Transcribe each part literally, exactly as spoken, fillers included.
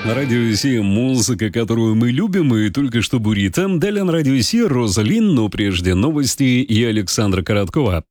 На радио Си музыка, которую мы любим, и только что Бурито. Далее на радио Си Розалин, но прежде новости и Александра Короткова.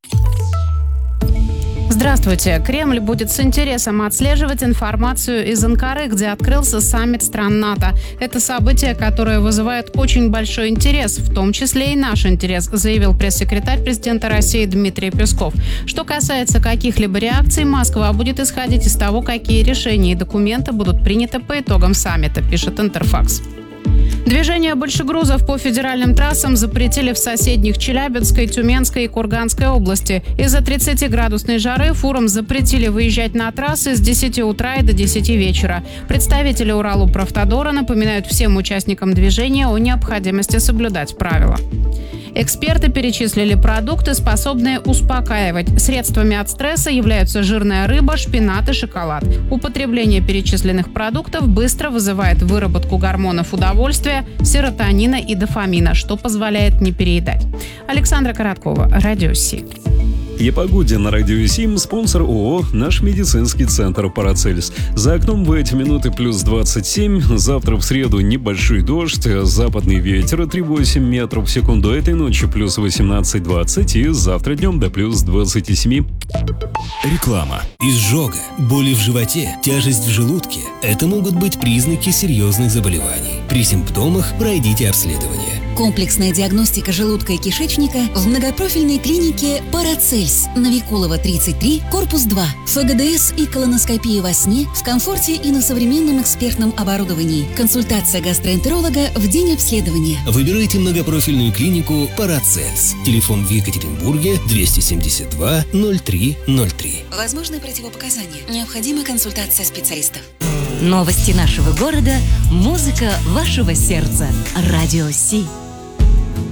Здравствуйте. Кремль будет с интересом отслеживать информацию из Анкары, где открылся саммит стран НАТО. Это событие, которое вызывает очень большой интерес, в том числе и наш интерес, заявил пресс-секретарь президента России Дмитрий Песков. Что касается каких-либо реакций, Москва будет исходить из того, какие решения и документы будут приняты по итогам саммита, пишет Интерфакс. Движение большегрузов по федеральным трассам запретили в соседних Челябинской, Тюменской и Курганской области. Из-за тридцатиградусной жары фурам запретили выезжать на трассы с десяти утра и до десяти вечера. Представители Уралуправтодора напоминают всем участникам движения о необходимости соблюдать правила. Эксперты перечислили продукты, способные успокаивать. Средствами от стресса являются жирная рыба, шпинат и шоколад. Употребление перечисленных продуктов быстро вызывает выработку гормонов удовольствия, серотонина и дофамина, что позволяет не переедать. Александра Короткова, Радио Си. И о погоде на радио Сим, спонсор ООО «Наш медицинский центр Парацельс». За окном в эти минуты плюс двадцать семь, завтра в среду небольшой дождь, западный ветер три целых восемь десятых метров в секунду, этой ночью плюс восемнадцать двадцать и завтра днем до плюс двадцать семь. Реклама. Изжога, боли в животе, тяжесть в желудке – это могут быть признаки серьезных заболеваний. При симптомах пройдите обследование. Комплексная диагностика желудка и кишечника в многопрофильной клинике «Парацельс», Новикулова, тридцать три, корпус два. ФГДС и колоноскопия во сне в комфорте и на современном экспертном оборудовании. Консультация гастроэнтеролога в день обследования. Выбирайте многопрофильную клинику «Парацельс». Телефон в Екатеринбурге двести семьдесят два ноль три ноль три. Возможны противопоказания. Необходима консультация специалистов. Новости нашего города, музыка вашего сердца. Радио Си.